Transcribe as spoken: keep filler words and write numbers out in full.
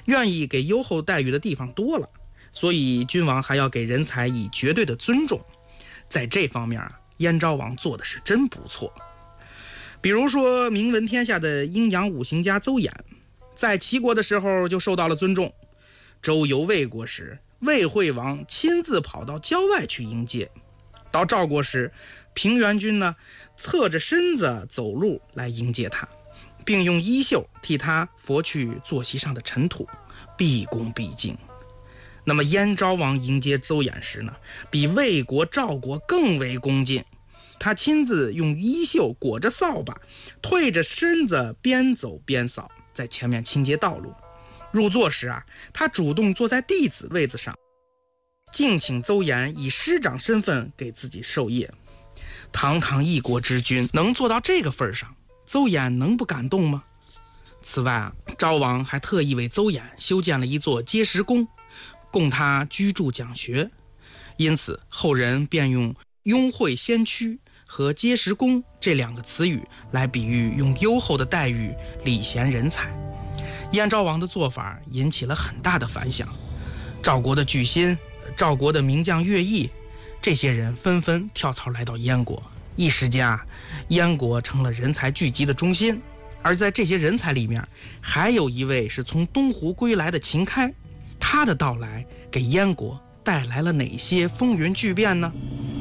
愿意给优厚待遇的地方多了，所以君王还要给人才以绝对的尊重。在这方面啊，燕昭王做的是真不错。比如说名闻天下的阴阳五行家邹衍，在齐国的时候就受到了尊重。周游魏国时，魏惠王亲自跑到郊外去迎接。到赵国时，平原君呢侧着身子走路来迎接他，并用衣袖替他拂去坐席上的尘土，毕恭毕敬。那么燕昭王迎接邹衍时呢，比魏国、赵国更为恭敬。他亲自用衣袖裹着扫把，退着身子边走边扫，在前面清洁道路。入座时啊，他主动坐在弟子位子上，敬请邹衍以师长身份给自己授业。堂堂一国之君能做到这个份上，邹衍能不感动吗？此外啊，昭王还特意为邹衍修建了一座阶石宫，供他居住讲学。因此后人便用雍惠先驱和阶石宫这两个词语来比喻用优厚的待遇礼贤人才。燕昭王的做法引起了很大的反响，赵国的巨辛、赵国的名将乐毅，这些人纷纷跳槽来到燕国。一时间啊，燕国成了人才聚集的中心。而在这些人才里面，还有一位是从东湖归来的秦开，他的到来给燕国带来了哪些风云巨变呢？